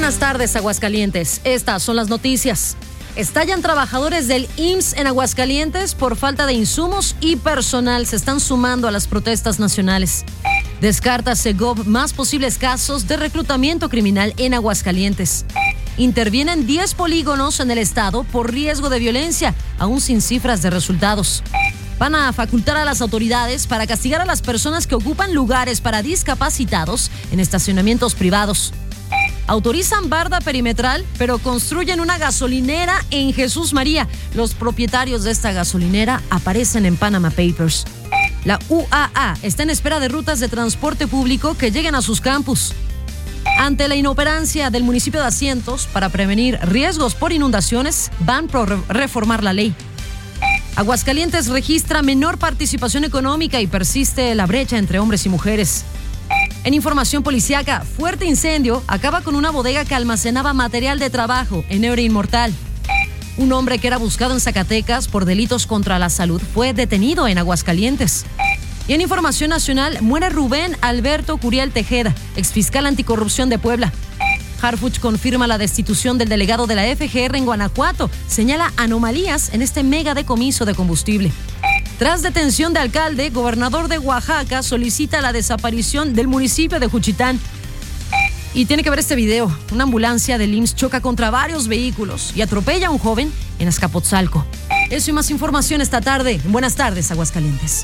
buenas tardes, Aguascalientes. Estas son las noticias. Estallan trabajadores del IMSS en Aguascalientes por falta de insumos y personal. Se están sumando a las protestas nacionales. Descarta Segov más posibles casos de reclutamiento criminal en Aguascalientes. Intervienen 10 polígonos en el estado por riesgo de violencia, aún sin cifras de resultados. Van a facultar a las autoridades para castigar a las personas que ocupan lugares para discapacitados en estacionamientos privados. Autorizan barda perimetral, pero construyen una gasolinera en Jesús María. Los propietarios de esta gasolinera aparecen en Panama Papers. La UAA está en espera de rutas de transporte público que lleguen a sus campus. Ante la inoperancia del municipio de Asientos para prevenir riesgos por inundaciones, van por reformar la ley. Aguascalientes registra menor participación económica y persiste la brecha entre hombres y mujeres. En información policíaca, fuerte incendio acaba con una bodega que almacenaba material de trabajo en Eure Inmortal. Un hombre que era buscado en Zacatecas por delitos contra la salud fue detenido en Aguascalientes. Y en información nacional, muere Rubén Alberto Curiel Tejeda, exfiscal anticorrupción de Puebla. Harfuch confirma la destitución del delegado de la FGR en Guanajuato. Señala anomalías en este mega decomiso de combustible. Tras detención de alcalde, gobernador de Oaxaca solicita la desaparición del municipio de Juchitán. Y tiene que ver este video. Una ambulancia del IMSS choca contra varios vehículos y atropella a un joven en Azcapotzalco. Eso y más información esta tarde. Buenas tardes, Aguascalientes.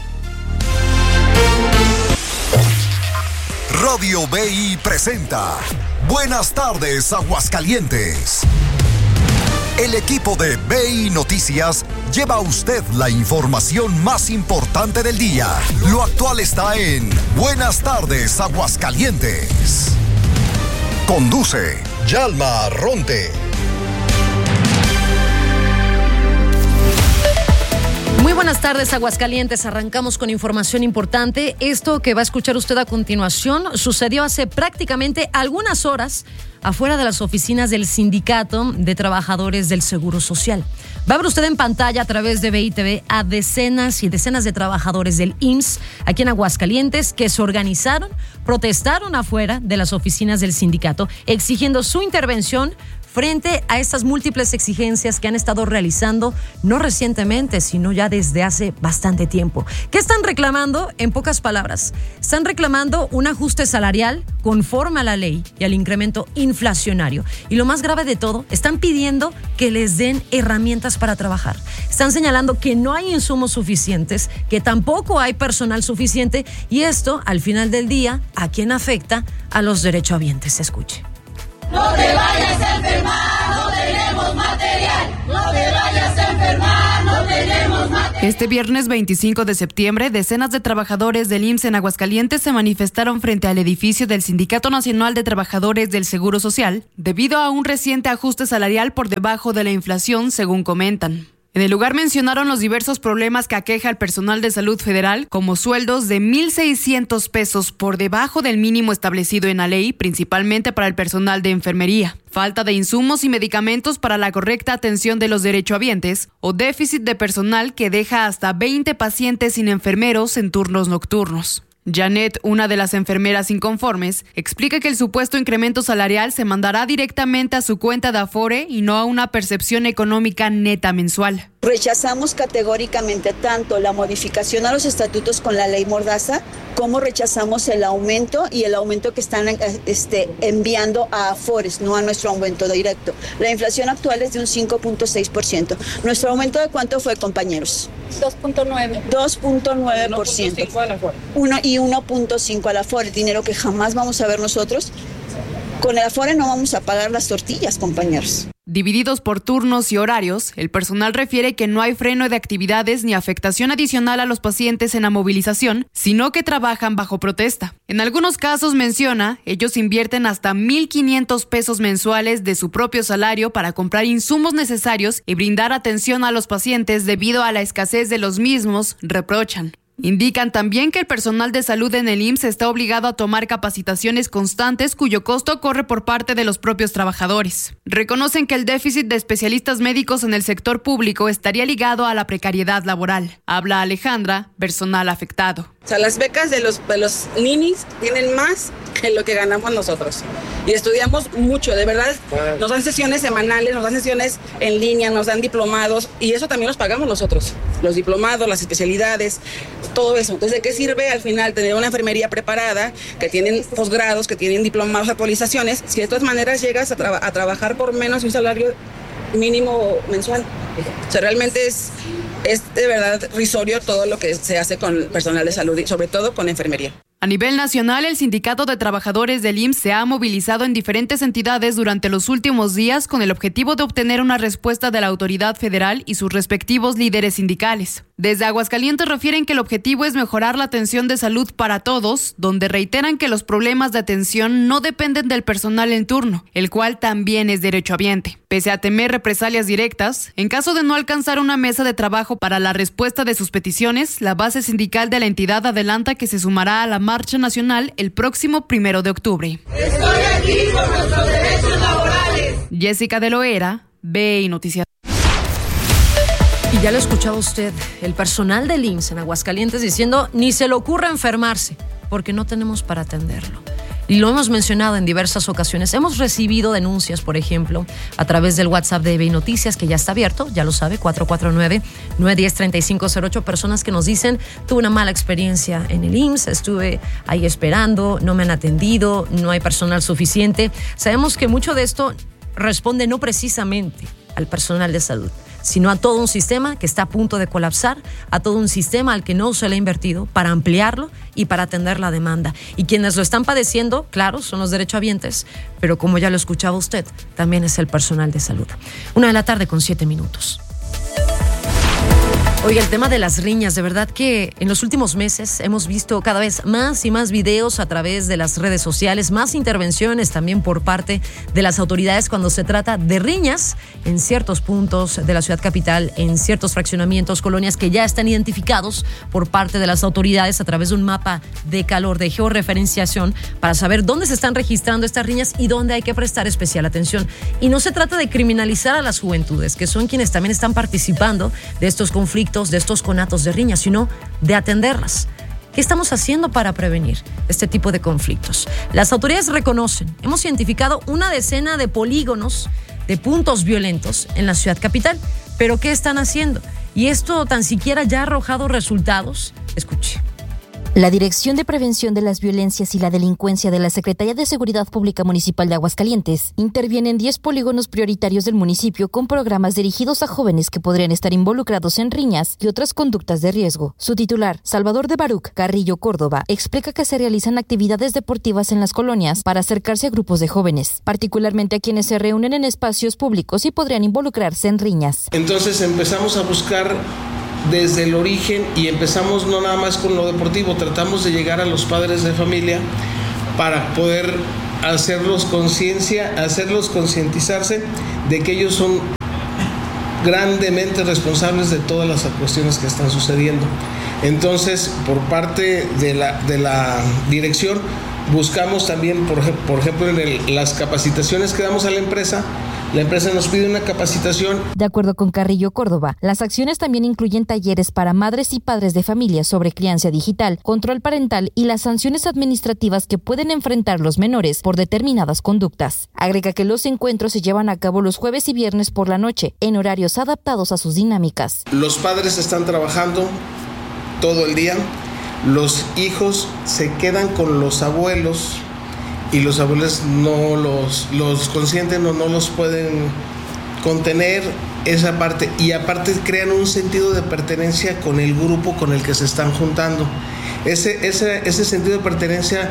Radio BI presenta Buenas tardes, Aguascalientes. El equipo de BI Noticias lleva a usted la información más importante del día. Lo actual está en Buenas tardes, Aguascalientes. Conduce Yalma Ronte. Muy buenas tardes, Aguascalientes. Arrancamos con información importante. Esto que va a escuchar usted a continuación sucedió hace prácticamente algunas horas afuera de las oficinas del Sindicato de Trabajadores del Seguro Social. Va a ver usted en pantalla a través de BITV a decenas y decenas de trabajadores del IMSS aquí en Aguascalientes que se organizaron, protestaron afuera de las oficinas del sindicato exigiendo su intervención frente a estas múltiples exigencias que han estado realizando no recientemente, sino ya desde hace bastante tiempo. ¿Qué están reclamando? En pocas palabras, están reclamando un ajuste salarial conforme a la ley y al incremento inflacionario. Y lo más grave de todo, están pidiendo que les den herramientas para trabajar. Están señalando que no hay insumos suficientes, que tampoco hay personal suficiente y esto, al final del día, ¿a quién afecta? A los derechohabientes. Escuche. No te vayas a enfermar, no tenemos material. No te vayas a enfermar, no tenemos material. Este viernes 25 de septiembre, decenas de trabajadores del IMSS en Aguascalientes se manifestaron frente al edificio del Sindicato Nacional de Trabajadores del Seguro Social debido a un reciente ajuste salarial por debajo de la inflación, según comentan. En el lugar mencionaron los diversos problemas que aqueja al personal de salud federal, como sueldos de 1,600 pesos por debajo del mínimo establecido en la ley, principalmente para el personal de enfermería, falta de insumos y medicamentos para la correcta atención de los derechohabientes o déficit de personal que deja hasta 20 pacientes sin enfermeros en turnos nocturnos. Janet, una de las enfermeras inconformes, explica que el supuesto incremento salarial se mandará directamente a su cuenta de Afore y no a una percepción económica neta mensual. Rechazamos categóricamente tanto la modificación a los estatutos con la ley Mordaza, como rechazamos el aumento y el aumento que están enviando a Afores, no a nuestro aumento directo. La inflación actual es de un 5.6%. ¿Nuestro aumento de cuánto fue, compañeros? 2.9%. 2.9%. a la Afore. 1.5 a la Afore, dinero que jamás vamos a ver nosotros. Con el Afore no vamos a pagar las tortillas, compañeros. Divididos por turnos y horarios, el personal refiere que no hay freno de actividades ni afectación adicional a los pacientes en la movilización, sino que trabajan bajo protesta. En algunos casos, menciona, ellos invierten hasta 1,500 pesos mensuales de su propio salario para comprar insumos necesarios y brindar atención a los pacientes debido a la escasez de los mismos, reprochan. Indican también que el personal de salud en el IMSS está obligado a tomar capacitaciones constantes cuyo costo corre por parte de los propios trabajadores. Reconocen que el déficit de especialistas médicos en el sector público estaría ligado a la precariedad laboral. Habla Alejandra, personal afectado. O sea, las becas de los ninis tienen más que lo que ganamos nosotros. Y estudiamos mucho, de verdad. Nos dan sesiones semanales, nos dan sesiones en línea, nos dan diplomados y eso también los pagamos nosotros. Los diplomados, las especialidades, todo eso. Entonces, ¿de qué sirve al final tener una enfermería preparada, que tienen posgrados, que tienen diplomados, actualizaciones, si de todas maneras llegas a trabajar por menos de un salario mínimo mensual? O sea, realmente es de verdad risorio todo lo que se hace con personal de salud y sobre todo con enfermería. A nivel nacional, el Sindicato de Trabajadores del IMSS se ha movilizado en diferentes entidades durante los últimos días con el objetivo de obtener una respuesta de la autoridad federal y sus respectivos líderes sindicales. Desde Aguascalientes refieren que el objetivo es mejorar la atención de salud para todos, donde reiteran que los problemas de atención no dependen del personal en turno, el cual también es derechohabiente. Pese a temer represalias directas, en caso de no alcanzar una mesa de trabajo para la respuesta de sus peticiones, la base sindical de la entidad adelanta que se sumará a la marcha nacional el próximo 1 de octubre. Estoy aquí por nuestros derechos laborales. Jessica de Loera, BI Noticias. Y ya lo escuchaba usted, el personal del IMSS en Aguascalientes diciendo ni se le ocurra enfermarse porque no tenemos para atenderlo. Y lo hemos mencionado en diversas ocasiones. Hemos recibido denuncias, por ejemplo, a través del WhatsApp de BI Noticias, que ya está abierto, ya lo sabe, 449-910-3508. Personas que nos dicen, tuve una mala experiencia en el IMSS, estuve ahí esperando, no me han atendido, no hay personal suficiente. Sabemos que mucho de esto responde no precisamente al personal de salud, sino a todo un sistema que está a punto de colapsar, a todo un sistema al que no se le ha invertido para ampliarlo y para atender la demanda. Y quienes lo están padeciendo, claro, son los derechohabientes, pero como ya lo escuchaba usted, también es el personal de salud. 1:07 p.m. Oiga, el tema de las riñas, de verdad que en los últimos meses hemos visto cada vez más y más videos a través de las redes sociales, más intervenciones también por parte de las autoridades cuando se trata de riñas en ciertos puntos de la ciudad capital, en ciertos fraccionamientos, colonias que ya están identificados por parte de las autoridades a través de un mapa de calor, de georreferenciación, para saber dónde se están registrando estas riñas y dónde hay que prestar especial atención. Y no se trata de criminalizar a las juventudes, que son quienes también están participando de estos conflictos, de estos conatos de riña, sino de atenderlas. ¿Qué estamos haciendo para prevenir este tipo de conflictos? Las autoridades reconocen, hemos identificado una decena de polígonos, de puntos violentos en la ciudad capital, pero ¿qué están haciendo? Y esto tan siquiera ya ha arrojado resultados. Escuche. La Dirección de Prevención de las Violencias y la Delincuencia de la Secretaría de Seguridad Pública Municipal de Aguascalientes interviene en 10 polígonos prioritarios del municipio con programas dirigidos a jóvenes que podrían estar involucrados en riñas y otras conductas de riesgo. Su titular, Salvador de Baruch Carrillo Córdoba, explica que se realizan actividades deportivas en las colonias para acercarse a grupos de jóvenes, particularmente a quienes se reúnen en espacios públicos y podrían involucrarse en riñas. Entonces empezamos a buscar desde el origen y empezamos no nada más con lo deportivo, tratamos de llegar a los padres de familia para poder hacerlos concientizarse de que ellos son grandemente responsables de todas las cuestiones que están sucediendo. Entonces, por parte de la dirección, buscamos también, por ejemplo, en las capacitaciones que damos a la empresa nos pide una capacitación. De acuerdo con Carrillo Córdoba, las acciones también incluyen talleres para madres y padres de familia sobre crianza digital, control parental y las sanciones administrativas que pueden enfrentar los menores por determinadas conductas. Agrega que los encuentros se llevan a cabo los jueves y viernes por la noche, en horarios adaptados a sus dinámicas. Los padres están trabajando todo el día, los hijos se quedan con los abuelos y los abuelos no los consienten o no los pueden contener esa parte, y aparte crean un sentido de pertenencia con el grupo con el que se están juntando. Ese sentido de pertenencia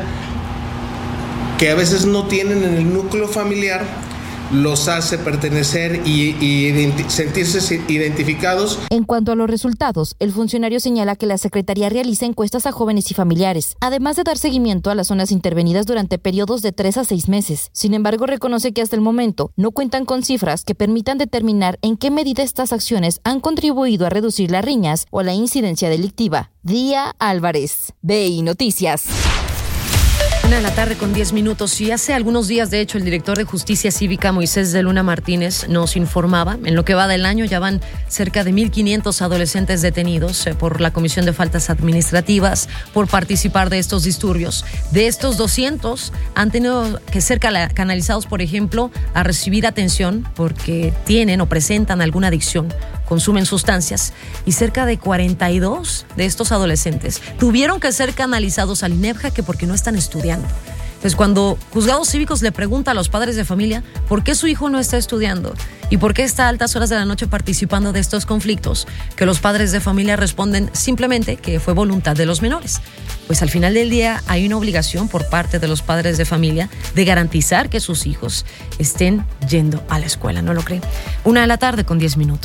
que a veces no tienen en el núcleo familiar los hace pertenecer y sentirse identificados. En cuanto a los resultados, el funcionario señala que la Secretaría realiza encuestas a jóvenes y familiares, además de dar seguimiento a las zonas intervenidas durante periodos de 3 a 6 meses. Sin embargo, reconoce que hasta el momento no cuentan con cifras que permitan determinar en qué medida estas acciones han contribuido a reducir las riñas o la incidencia delictiva. Día Álvarez, BI Noticias. 1:10 p.m. Y hace algunos días, de hecho, el director de Justicia Cívica, Moisés de Luna Martínez, nos informaba, en lo que va del año ya van cerca de 1,500 adolescentes detenidos por la comisión de faltas administrativas, por participar de estos disturbios. De estos 200 han tenido que ser canalizados, por ejemplo, a recibir atención porque tienen o presentan alguna adicción, consumen sustancias, y cerca de 42 de estos adolescentes tuvieron que ser canalizados al INEFJA que porque no están estudiando. Entonces, cuando juzgados cívicos le pregunta a los padres de familia por qué su hijo no está estudiando y por qué está a altas horas de la noche participando de estos conflictos, que los padres de familia responden simplemente que fue voluntad de los menores. Pues al final del día hay una obligación por parte de los padres de familia de garantizar que sus hijos estén yendo a la escuela, ¿no lo creen? 1:10 p.m.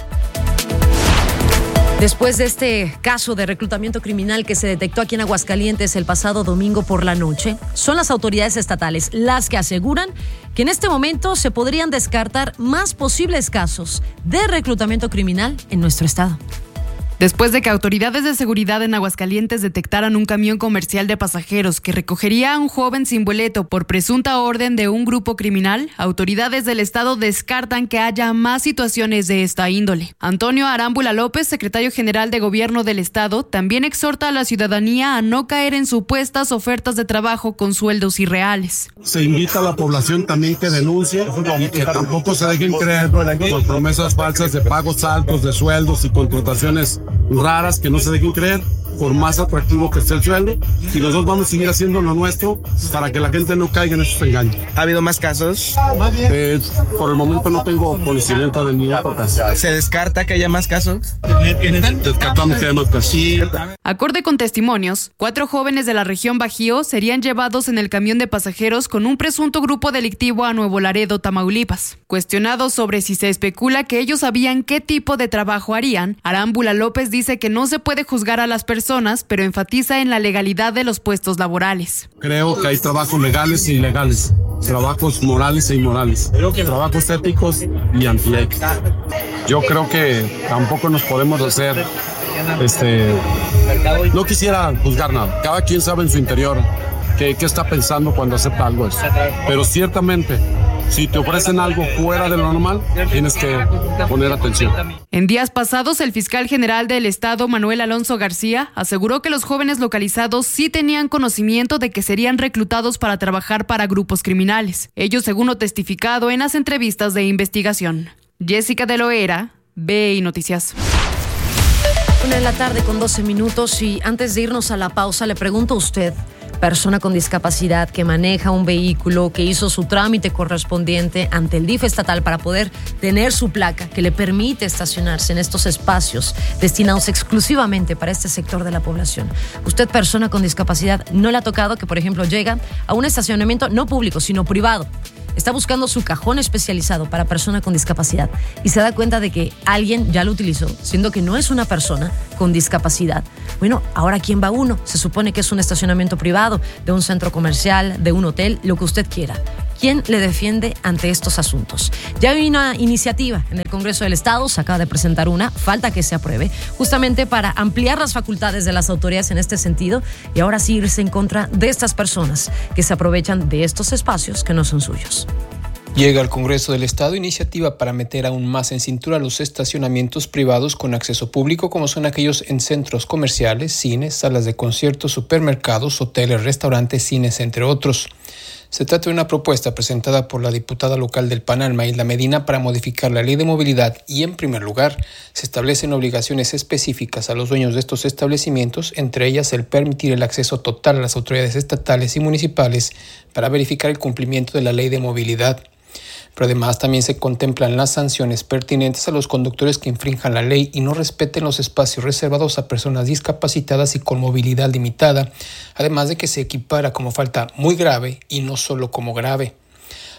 Después de este caso de reclutamiento criminal que se detectó aquí en Aguascalientes el pasado domingo por la noche, son las autoridades estatales las que aseguran que en este momento se podrían descartar más posibles casos de reclutamiento criminal en nuestro estado. Después de que autoridades de seguridad en Aguascalientes detectaran un camión comercial de pasajeros que recogería a un joven sin boleto por presunta orden de un grupo criminal, autoridades del estado descartan que haya más situaciones de esta índole. Antonio Arámbula López, secretario general de Gobierno del estado, también exhorta a la ciudadanía a no caer en supuestas ofertas de trabajo con sueldos irreales. Se invita a la población también que denuncie y que tampoco se dejen creer por promesas falsas de pagos altos de sueldos y contrataciones raras, que no se dejen creer, por más atractivo que esté el sueldo, y nosotros vamos a seguir haciendo lo nuestro para que la gente no caiga en esos engaños. ¿Ha habido más casos? Por el momento no tengo conocimiento de ninguna ocasión. ¿Se descarta que haya más casos? Descartamos que haya más casos. Acorde con testimonios, 4 jóvenes de la región Bajío serían llevados en el camión de pasajeros con un presunto grupo delictivo a Nuevo Laredo, Tamaulipas. Cuestionados sobre si se especula que ellos sabían qué tipo de trabajo harían, Arámbula López dice que no se puede juzgar a las personas, pero enfatiza en la legalidad de los puestos laborales. Creo que hay trabajos legales e ilegales, trabajos morales e inmorales, trabajos éticos y antiéticos. Yo creo que tampoco nos podemos hacer, no quisiera juzgar nada. Cada quien sabe en su interior qué está pensando cuando acepta algo eso. Pero ciertamente, si te ofrecen algo fuera de lo normal, tienes que poner atención. En días pasados, el fiscal general del estado, Manuel Alonso García, aseguró que los jóvenes localizados sí tenían conocimiento de que serían reclutados para trabajar para grupos criminales. Ello según lo testificado en las entrevistas de investigación. Jessica de Loera, BI Noticias. 1:12 p.m. Y antes de irnos a la pausa, le pregunto a usted, persona con discapacidad que maneja un vehículo, que hizo su trámite correspondiente ante el DIF estatal para poder tener su placa que le permite estacionarse en estos espacios destinados exclusivamente para este sector de la población. Usted, persona con discapacidad, ¿no le ha tocado que, por ejemplo, llega a un estacionamiento no público, sino privado? Está buscando su cajón especializado para persona con discapacidad y se da cuenta de que alguien ya lo utilizó, siendo que no es una persona con discapacidad. Bueno, ahora ¿quién va uno? Se supone que es un estacionamiento privado, de un centro comercial, de un hotel, lo que usted quiera. ¿Quién le defiende ante estos asuntos? Ya hay una iniciativa en el Congreso del Estado, se acaba de presentar una, falta que se apruebe, justamente para ampliar las facultades de las autoridades en este sentido y ahora sí irse en contra de estas personas que se aprovechan de estos espacios que no son suyos. Llega al Congreso del Estado iniciativa para meter aún más en cintura los estacionamientos privados con acceso público, como son aquellos en centros comerciales, cines, salas de conciertos, supermercados, hoteles, restaurantes, cines, entre otros. Se trata de una propuesta presentada por la diputada local del PAN, Alma Hilda Medina, para modificar la ley de movilidad y, en primer lugar, se establecen obligaciones específicas a los dueños de estos establecimientos, entre ellas el permitir el acceso total a las autoridades estatales y municipales para verificar el cumplimiento de la ley de movilidad. Pero además también se contemplan las sanciones pertinentes a los conductores que infrinjan la ley y no respeten los espacios reservados a personas discapacitadas y con movilidad limitada, además de que se equipara como falta muy grave y no solo como grave.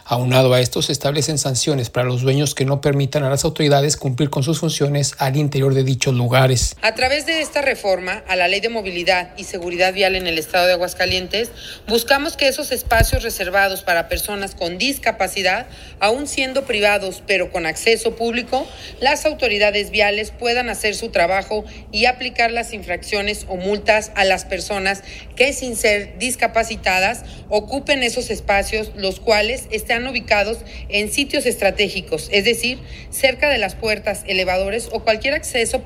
Aunado a esto, se establecen sanciones para los dueños que no permitan a las autoridades cumplir con sus funciones al interior de dichos lugares. A través de esta reforma a la Ley de Movilidad y Seguridad Vial en el Estado de Aguascalientes, buscamos que esos espacios reservados para personas con discapacidad, aún siendo privados pero con acceso público, las autoridades viales puedan hacer su trabajo y aplicar las infracciones o multas a las personas que, sin ser discapacitadas, ocupen esos espacios, los cuales están ubicados en sitios estratégicos, es decir, cerca de las puertas, elevadores o cualquier acceso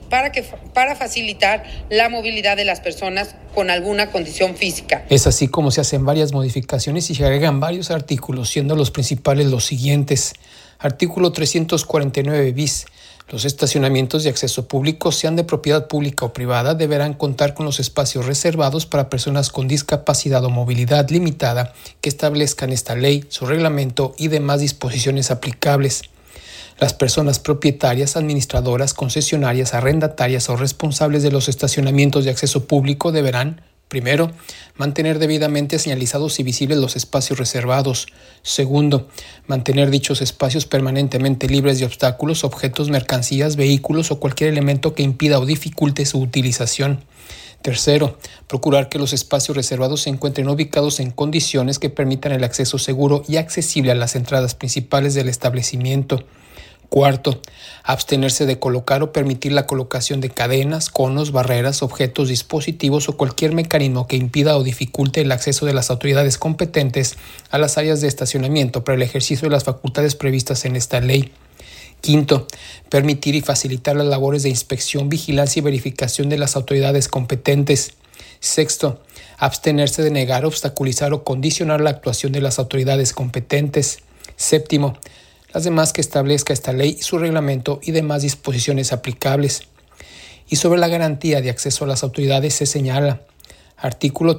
para facilitar la movilidad de las personas con alguna condición física. Es así como se hacen varias modificaciones y se agregan varios artículos, siendo los principales los siguientes. Artículo 349 bis. Los estacionamientos de acceso público, sean de propiedad pública o privada, deberán contar con los espacios reservados para personas con discapacidad o movilidad limitada que establezcan esta ley, su reglamento y demás disposiciones aplicables. Las personas propietarias, administradoras, concesionarias, arrendatarias o responsables de los estacionamientos de acceso público deberán: primero, mantener debidamente señalizados y visibles los espacios reservados. Segundo, mantener dichos espacios permanentemente libres de obstáculos, objetos, mercancías, vehículos o cualquier elemento que impida o dificulte su utilización. Tercero, procurar que los espacios reservados se encuentren ubicados en condiciones que permitan el acceso seguro y accesible a las entradas principales del establecimiento. Cuarto, abstenerse de colocar o permitir la colocación de cadenas, conos, barreras, objetos, dispositivos o cualquier mecanismo que impida o dificulte el acceso de las autoridades competentes a las áreas de estacionamiento para el ejercicio de las facultades previstas en esta ley. Quinto, permitir y facilitar las labores de inspección, vigilancia y verificación de las autoridades competentes. Sexto, abstenerse de negar, obstaculizar o condicionar la actuación de las autoridades competentes. Séptimo, las demás que establezca esta ley y su reglamento y demás disposiciones aplicables. Y sobre la garantía de acceso a las autoridades se señala: artículo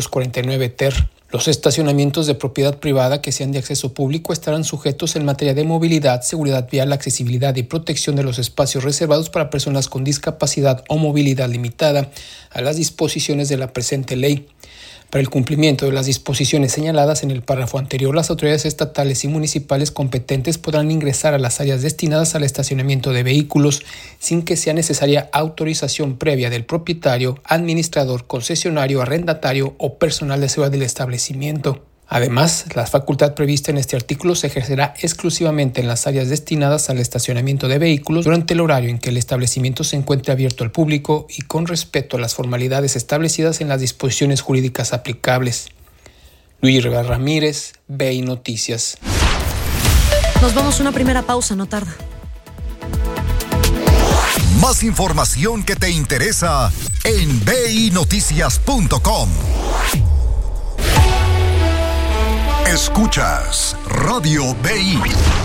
349 ter. Los estacionamientos de propiedad privada que sean de acceso público estarán sujetos en materia de movilidad, seguridad vial, accesibilidad y protección de los espacios reservados para personas con discapacidad o movilidad limitada a las disposiciones de la presente ley. Para el cumplimiento de las disposiciones señaladas en el párrafo anterior, las autoridades estatales y municipales competentes podrán ingresar a las áreas destinadas al estacionamiento de vehículos sin que sea necesaria autorización previa del propietario, administrador, concesionario, arrendatario o personal de seguridad del establecimiento. Además, la facultad prevista en este artículo se ejercerá exclusivamente en las áreas destinadas al estacionamiento de vehículos durante el horario en que el establecimiento se encuentre abierto al público y con respeto a las formalidades establecidas en las disposiciones jurídicas aplicables. Luis Ramírez, BI Noticias. Nos vamos a una primera pausa, no tarda. Más información que te interesa en binoticias.com. Escuchas Radio BI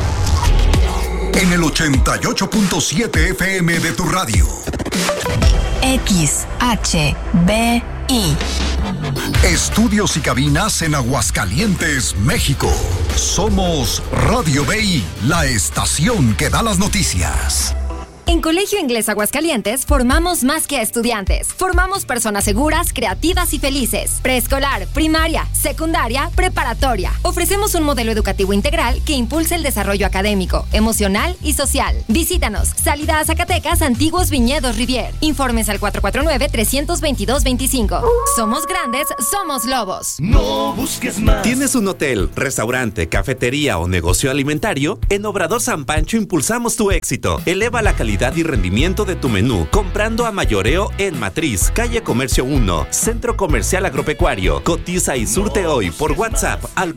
en el 88.7 FM de tu radio. XHBI. Estudios y cabinas en Aguascalientes, México. Somos Radio BI, la estación que da las noticias. En Colegio Inglés Aguascalientes formamos más que a estudiantes. Formamos personas seguras, creativas y felices. Preescolar, primaria, secundaria, preparatoria. Ofrecemos un modelo educativo integral que impulsa el desarrollo académico, emocional y social. Visítanos. Salida a Zacatecas, Antiguos Viñedos Rivier. Informes al 449-322-25. Somos grandes, somos lobos. No busques más. ¿Tienes un hotel, restaurante, cafetería o negocio alimentario? En Obrador San Pancho impulsamos tu éxito. Eleva la calidad y rendimiento de tu menú comprando a mayoreo en Matriz, calle Comercio 1, Centro Comercial Agropecuario. Cotiza y surte hoy por WhatsApp al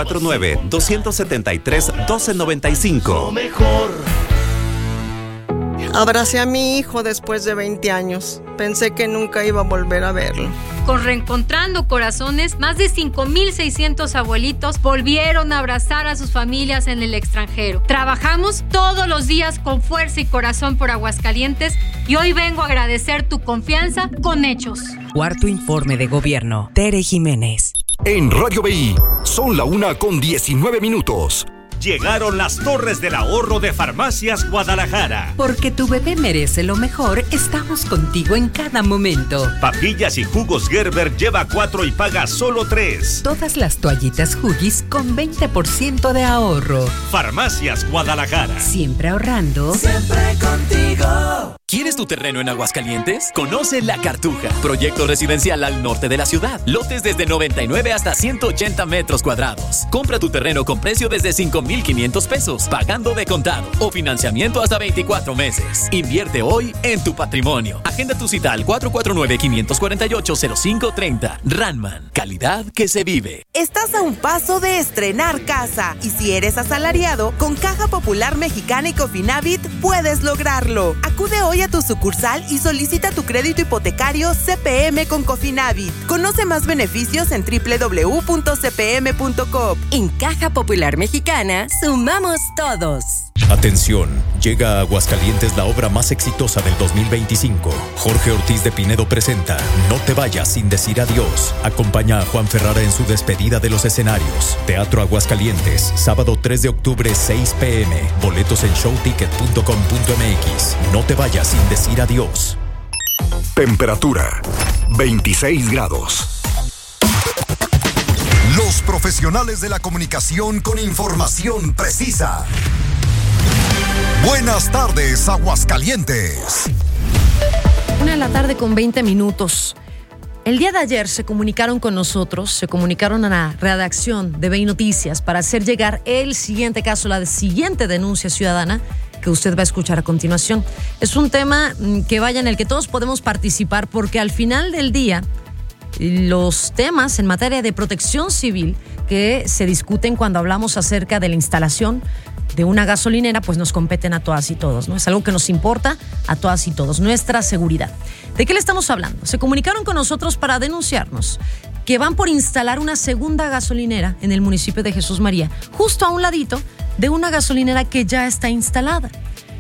449-273-1295. Mejor. Abracé a mi hijo después de 20 años. Pensé que nunca iba a volver a verlo. Con Reencontrando Corazones, más de 5,600 abuelitos volvieron a abrazar a sus familias en el extranjero. Trabajamos todos los días con fuerza y corazón por Aguascalientes y hoy vengo a agradecer tu confianza con hechos. Cuarto informe de gobierno. Tere Jiménez. En Radio BI, son la 1:19. Llegaron las torres del ahorro de Farmacias Guadalajara. Porque tu bebé merece lo mejor, estamos contigo en cada momento. Papillas y jugos Gerber lleva 4 y paga solo 3. Todas las toallitas Huggies con 20% de ahorro. Farmacias Guadalajara. Siempre ahorrando. Siempre contigo. ¿Quieres tu terreno en Aguascalientes? Conoce La Cartuja, proyecto residencial al norte de la ciudad. Lotes desde 99 hasta 180 metros cuadrados. Compra tu terreno con precio desde 5,500 pesos, pagando de contado o financiamiento hasta 24 meses. Invierte hoy en tu patrimonio. Agenda tu cita al 449-548-0530. Ranman, calidad que se vive. Estás a un paso de estrenar casa y si eres asalariado, con Caja Popular Mexicana y Cofinavit puedes lograrlo. Acude hoy a tu sucursal y solicita tu crédito hipotecario CPM con Cofinavit. Conoce más beneficios en www.cpm.com. En Caja Popular Mexicana, sumamos todos. Atención, llega a Aguascalientes la obra más exitosa del 2025. Jorge Ortiz de Pinedo presenta No te vayas sin decir adiós. Acompaña a Juan Ferrara en su despedida de los escenarios. Teatro Aguascalientes, sábado 3 de octubre, 6 p.m. Boletos en showticket.com.mx. No te vayas sin decir adiós. Temperatura 26 grados. Los profesionales de la comunicación con información precisa. Buenas tardes, Aguascalientes. 1:20 p.m. El día de ayer se comunicaron con nosotros, se comunicaron a la redacción de BEI Noticias para hacer llegar el siguiente caso, la siguiente denuncia ciudadana que usted va a escuchar a continuación. Es un tema en el que todos podemos participar porque al final del día los temas en materia de protección civil que se discuten cuando hablamos acerca de la instalación de una gasolinera, pues nos competen a todas y todos, ¿no? Es algo que nos importa a todas y todos, nuestra seguridad. ¿De qué le estamos hablando? Se comunicaron con nosotros para denunciarnos que van por instalar una segunda gasolinera en el municipio de Jesús María, justo a un ladito de una gasolinera que ya está instalada.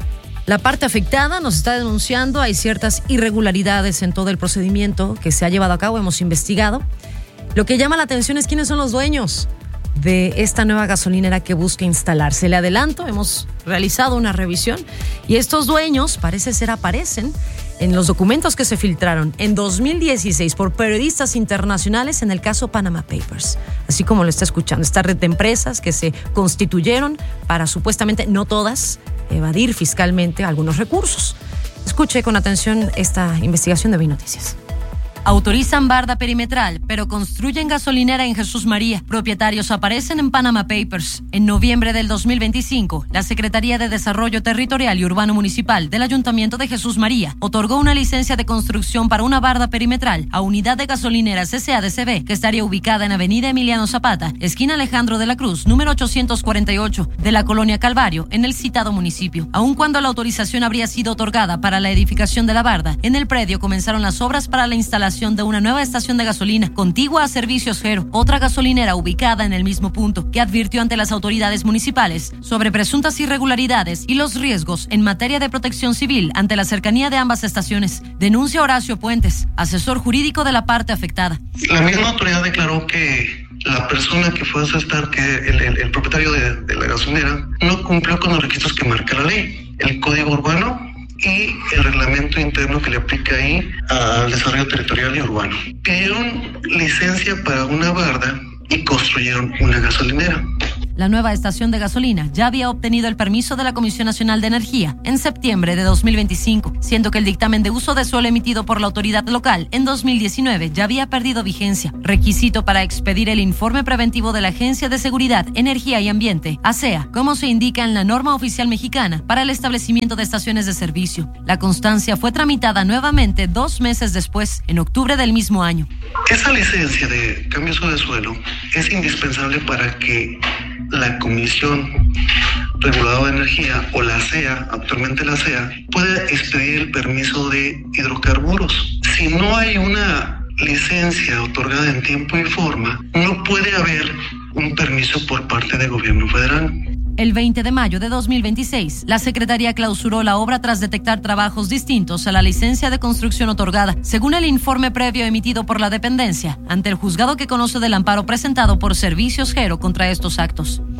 La parte afectada nos está denunciando, hay ciertas irregularidades en todo el procedimiento que se ha llevado a cabo, hemos investigado. Lo que llama la atención es quiénes son los dueños de esta nueva gasolinera que busca instalarse. Le adelanto, hemos realizado una revisión y estos dueños parece ser aparecen en los documentos que se filtraron en 2016 por periodistas internacionales en el caso Panama Papers. Así como lo está escuchando, esta red de empresas que se constituyeron para supuestamente, no todas, evadir fiscalmente algunos recursos. Escuche con atención esta investigación de BEI Noticias. Autorizan barda perimetral, pero construyen gasolinera en Jesús María. Propietarios aparecen en Panama Papers. En noviembre del 2025, la Secretaría de Desarrollo Territorial y Urbano Municipal del Ayuntamiento de Jesús María otorgó una licencia de construcción para una barda perimetral a Unidad de Gasolineras SADCB, que estaría ubicada en Avenida Emiliano Zapata, esquina Alejandro de la Cruz, número 848, de la Colonia Calvario, en el citado municipio. Aun cuando la autorización habría sido otorgada para la edificación de la barda, en el predio comenzaron las obras para la instalación de una nueva estación de gasolina contigua a Servicios Gero, otra gasolinera ubicada en el mismo punto, que advirtió ante las autoridades municipales sobre presuntas irregularidades y los riesgos en materia de protección civil ante la cercanía de ambas estaciones. Denuncia Horacio Puentes, asesor jurídico de la parte afectada. La misma autoridad declaró que la persona que fue a asestar, que el propietario de la gasolinera, no cumplió con los requisitos que marca la ley, el código urbano y el reglamento interno que le aplica ahí al desarrollo territorial y urbano. Pidieron licencia para una barda y construyeron una gasolinera. La nueva estación de gasolina ya había obtenido el permiso de la Comisión Nacional de Energía en septiembre de 2025, siendo que el dictamen de uso de suelo emitido por la autoridad local en 2019 ya había perdido vigencia, requisito para expedir el informe preventivo de la Agencia de Seguridad, Energía y Ambiente, ASEA, como se indica en la norma oficial mexicana para el establecimiento de estaciones de servicio. La constancia fue tramitada nuevamente 2 meses después, en octubre del mismo año. Esa licencia de cambio de suelo es indispensable para que la Comisión Reguladora de Energía, o la ASEA, actualmente la ASEA, puede expedir el permiso de hidrocarburos. Si no hay una licencia otorgada en tiempo y forma, no puede haber un permiso por parte del gobierno federal. El 20 de mayo de 2026, la Secretaría clausuró la obra tras detectar trabajos distintos a la licencia de construcción otorgada, según el informe previo emitido por la dependencia, ante el juzgado que conoce del amparo presentado por Servicios Gero contra estos actos.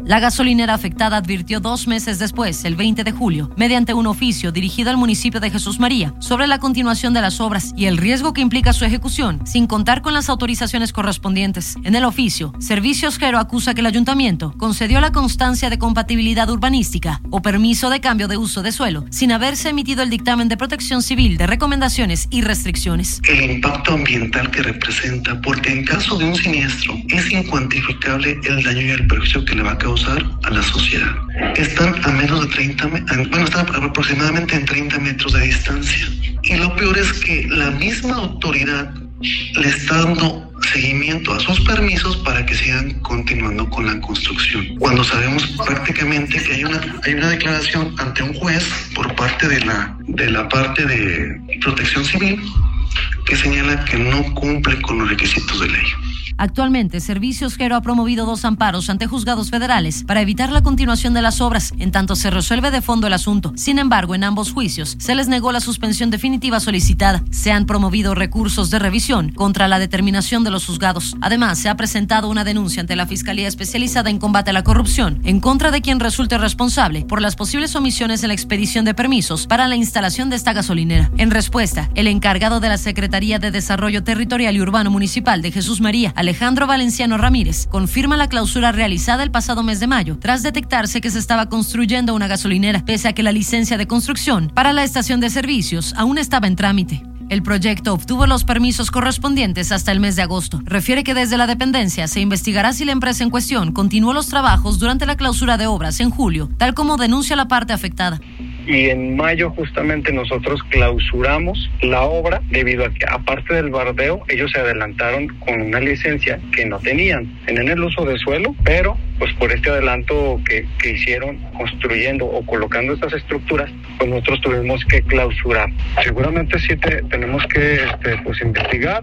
La gasolinera afectada advirtió 2 meses después, el 20 de julio, mediante un oficio dirigido al municipio de Jesús María, sobre la continuación de las obras y el riesgo que implica su ejecución, sin contar con las autorizaciones correspondientes. En el oficio, Servicios Gero acusa que el ayuntamiento concedió la constancia de compatibilidad urbanística o permiso de cambio de uso de suelo, sin haberse emitido el dictamen de protección civil de recomendaciones y restricciones. El impacto ambiental que representa, porque en caso de un siniestro es incuantificable el daño y el perjuicio que le va a causar a la sociedad. Están a menos de están aproximadamente en 30 metros de distancia. Y lo peor es que la misma autoridad le está dando seguimiento a sus permisos para que sigan continuando con la construcción. Cuando sabemos prácticamente que hay una declaración ante un juez por parte de la parte de protección civil que señala que no cumple con los requisitos de ley. Actualmente, Servicios Gero ha promovido 2 amparos ante juzgados federales para evitar la continuación de las obras, en tanto se resuelve de fondo el asunto. Sin embargo, en ambos juicios se les negó la suspensión definitiva solicitada. Se han promovido recursos de revisión contra la determinación de los juzgados. Además, se ha presentado una denuncia ante la Fiscalía Especializada en Combate a la Corrupción en contra de quien resulte responsable por las posibles omisiones en la expedición de permisos para la instalación de esta gasolinera. En respuesta, el encargado de la Secretaría de Desarrollo Territorial y Urbano Municipal de Jesús María, Alejandro Valenciano Ramírez, confirma la clausura realizada el pasado mes de mayo, tras detectarse que se estaba construyendo una gasolinera, pese a que la licencia de construcción para la estación de servicios aún estaba en trámite. El proyecto obtuvo los permisos correspondientes hasta el mes de agosto. Refiere que desde la dependencia se investigará si la empresa en cuestión continuó los trabajos durante la clausura de obras en julio, tal como denuncia la parte afectada. Y en mayo justamente nosotros clausuramos la obra debido a que, aparte del bardeo, ellos se adelantaron con una licencia que no tenían en el uso de suelo, pero pues por este adelanto que hicieron construyendo o colocando estas estructuras, pues nosotros tuvimos que clausurar. Seguramente sí tenemos que pues investigar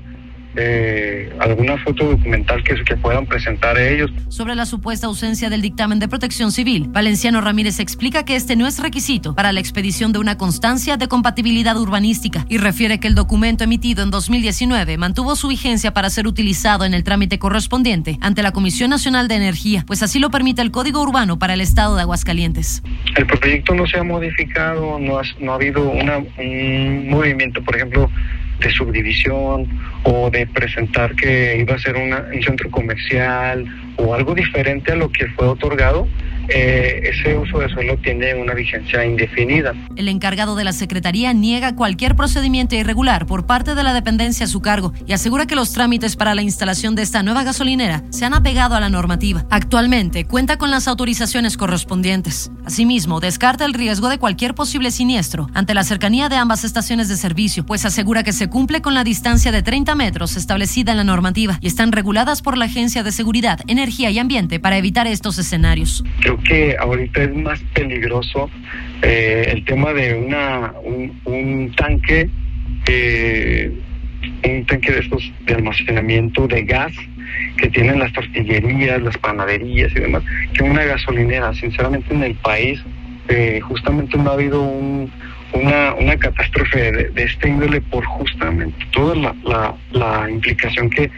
alguna foto documental que puedan presentar ellos. Sobre la supuesta ausencia del dictamen de protección civil, Valenciano Ramírez explica que este no es requisito para la expedición de una constancia de compatibilidad urbanística y refiere que el documento emitido en 2019 mantuvo su vigencia para ser utilizado en el trámite correspondiente ante la Comisión Nacional de Energía, pues así lo permite el Código Urbano para el Estado de Aguascalientes. El proyecto no se ha modificado, no ha habido un movimiento, por ejemplo, de subdivisión o de presentar que iba a ser un centro comercial o algo diferente a lo que fue otorgado. Ese uso de suelo tiene una vigencia indefinida. El encargado de la Secretaría niega cualquier procedimiento irregular por parte de la dependencia a su cargo y asegura que los trámites para la instalación de esta nueva gasolinera se han apegado a la normativa. Actualmente cuenta con las autorizaciones correspondientes. Asimismo, descarta el riesgo de cualquier posible siniestro ante la cercanía de ambas estaciones de servicio, pues asegura que se cumple con la distancia de 30 metros establecida en la normativa y están reguladas por la Agencia de Seguridad, Energía y Ambiente para evitar estos escenarios. Creo que ahorita es más peligroso el tema de un tanque de estos de almacenamiento de gas que tienen las tortillerías, las panaderías y demás, que una gasolinera. Sinceramente, en el país justamente no ha habido una catástrofe de este índole por justamente toda la implicación que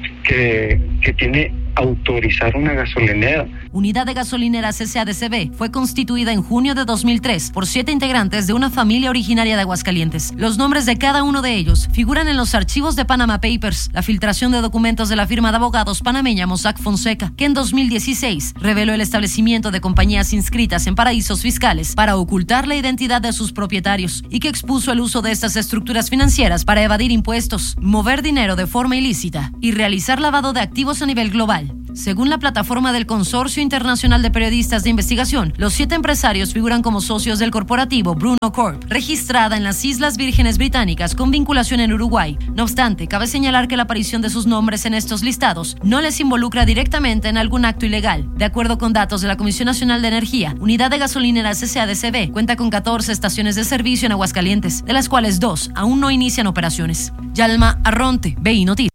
tiene autorizar una gasolinera. Unidad de Gasolineras SADCB fue constituida en junio de 2003 por 7 integrantes de una familia originaria de Aguascalientes. Los nombres de cada uno de ellos figuran en los archivos de Panama Papers, la filtración de documentos de la firma de abogados panameña Mossack Fonseca, que en 2016 reveló el establecimiento de compañías inscritas en paraísos fiscales para ocultar la identidad de sus propietarios y que expuso el uso de estas estructuras financieras para evadir impuestos, mover dinero de forma ilícita y realizar lavado de activos a nivel global. Según la plataforma del Consorcio Internacional de Periodistas de Investigación, los 7 empresarios figuran como socios del corporativo Bruno Corp, registrada en las Islas Vírgenes Británicas con vinculación en Uruguay. No obstante, cabe señalar que la aparición de sus nombres en estos listados no les involucra directamente en algún acto ilegal. De acuerdo con datos de la Comisión Nacional de Energía, Unidad de Gasolineras SADCB cuenta con 14 estaciones de servicio en Aguascalientes, de las cuales 2 aún no inician operaciones. Yalma Arronte, BI Noticias.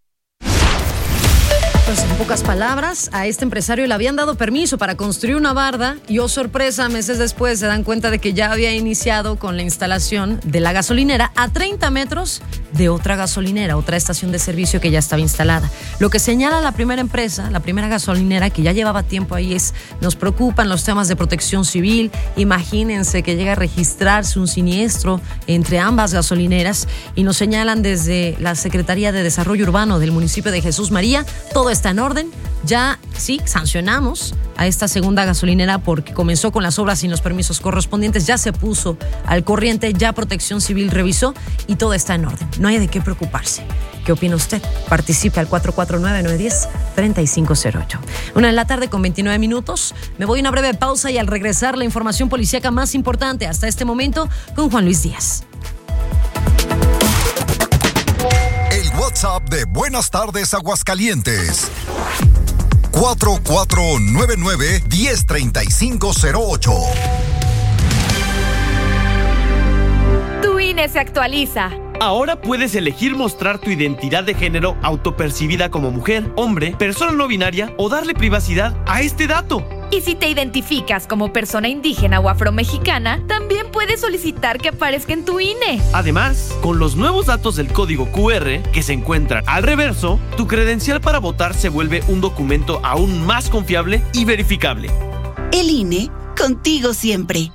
Pues en pocas palabras, a este empresario le habían dado permiso para construir una barda y, oh sorpresa, meses después se dan cuenta de que ya había iniciado con la instalación de la gasolinera a 30 metros de otra gasolinera, otra estación de servicio que ya estaba instalada. Lo que señala la primera empresa, la primera gasolinera que ya llevaba tiempo ahí es: nos preocupan los temas de protección civil. Imagínense que llega a registrarse un siniestro entre ambas gasolineras, y nos señalan desde la Secretaría de Desarrollo Urbano del municipio de Jesús María, todo está en orden. Ya sí, sancionamos a esta segunda gasolinera porque comenzó con las obras sin los permisos correspondientes, ya se puso al corriente, ya Protección Civil revisó y todo está en orden. No hay de qué preocuparse. ¿Qué opina usted? Participe al 449-910-3508. 1:00 con 29 minutos. Me voy a una breve pausa y al regresar la información policíaca más importante hasta este momento con Juan Luis Díaz. El WhatsApp de Buenas Tardes Aguascalientes: 4499-103508. Tu INE se actualiza. Ahora puedes elegir mostrar tu identidad de género autopercibida como mujer, hombre, persona no binaria o darle privacidad a este dato. Y si te identificas como persona indígena o afromexicana, también puedes solicitar que aparezca en tu INE. Además, con los nuevos datos del código QR que se encuentran al reverso, tu credencial para votar se vuelve un documento aún más confiable y verificable. El INE, contigo siempre.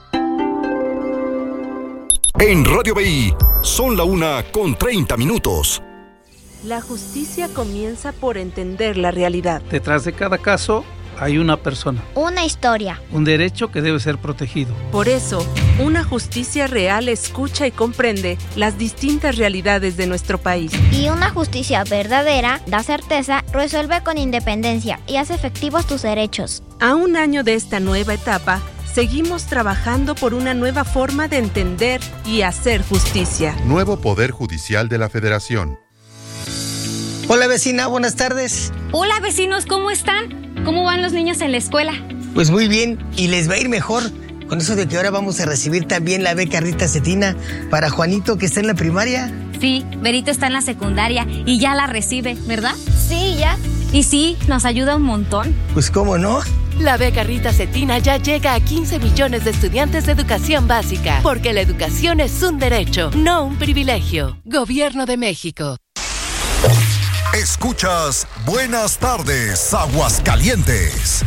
En Radio BI, son la 1:30. La justicia comienza por entender la realidad. Detrás de cada caso hay una persona. Una historia. Un derecho que debe ser protegido. Por eso, una justicia real escucha y comprende las distintas realidades de nuestro país. Y una justicia verdadera da certeza, resuelve con independencia y hace efectivos tus derechos. A un año de esta nueva etapa, seguimos trabajando por una nueva forma de entender y hacer justicia. Nuevo Poder Judicial de la Federación. Hola vecina, buenas tardes. Hola vecinos, ¿cómo están? ¿Cómo van los niños en la escuela? Pues muy bien, y les va a ir mejor con eso de que ahora vamos a recibir también la beca Rita Cetina para Juanito, que está en la primaria. Sí, Berito está en la secundaria y ya la recibe, ¿verdad? Sí, ya. Y sí, nos ayuda un montón. Pues cómo no. La beca Rita Cetina ya llega a 15 millones de estudiantes de educación básica, porque la educación es un derecho, no un privilegio. Gobierno de México. Escuchas Buenas Tardes Aguascalientes.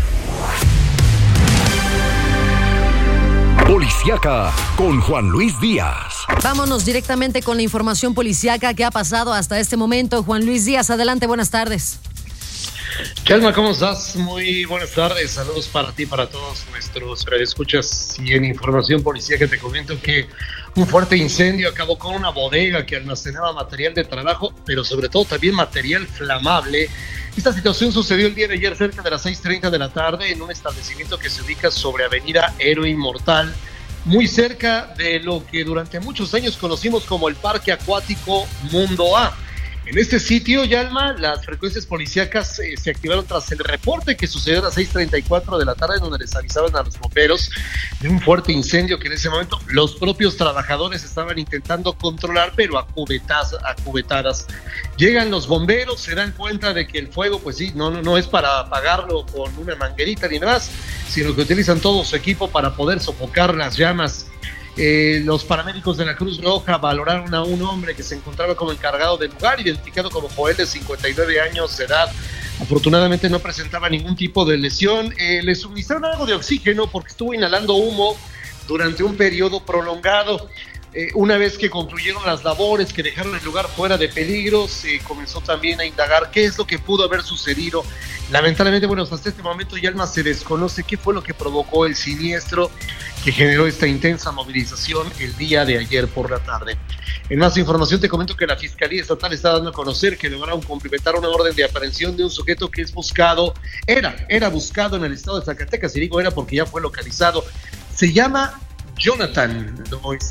Policiaca con Juan Luis Díaz. Vámonos directamente con la información policiaca que ha pasado hasta este momento. Juan Luis Díaz, adelante, buenas tardes. Chalma, ¿cómo estás? Muy buenas tardes, saludos para ti, para todos nuestros radioescuchas. Y en información policíaca te comento que un fuerte incendio acabó con una bodega que almacenaba material de trabajo, pero sobre todo también material flamable. Esta situación sucedió el día de ayer cerca de las 6:30 de la tarde en un establecimiento que se ubica sobre Avenida Héroe Inmortal, muy cerca de lo que durante muchos años conocimos como el Parque Acuático Mundo A. En este sitio, Yalma, las frecuencias policíacas se activaron tras el reporte que sucedió a las 6:34 de la tarde, donde les avisaban a los bomberos de un fuerte incendio que en ese momento los propios trabajadores estaban intentando controlar, pero a cubetadas. Llegan los bomberos, se dan cuenta de que el fuego, pues sí, no es para apagarlo con una manguerita ni nada más, sino que utilizan todo su equipo para poder sofocar las llamas. Los paramédicos de la Cruz Roja valoraron a un hombre que se encontraba como encargado del lugar, identificado como Joel, de 59 años de edad. Afortunadamente no presentaba ningún tipo de lesión. Le suministraron algo de oxígeno porque estuvo inhalando humo durante un periodo prolongado. Una vez que concluyeron las labores, que dejaron el lugar fuera de peligro, se comenzó también a indagar qué es lo que pudo haber sucedido. Lamentablemente, bueno, hasta este momento ya más se desconoce qué fue lo que provocó el siniestro que generó esta intensa movilización el día de ayer por la tarde. En más información te comento que la Fiscalía Estatal está dando a conocer que lograron cumplimentar una orden de aprehensión de un sujeto que es buscado, era buscado en el estado de Zacatecas, y digo era porque ya fue localizado. Se llama Jonathan,